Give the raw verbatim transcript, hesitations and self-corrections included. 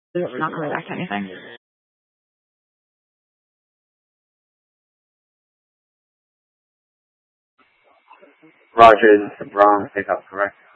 Not coming back to anything. Roger, this is the Bronx pickup, correct?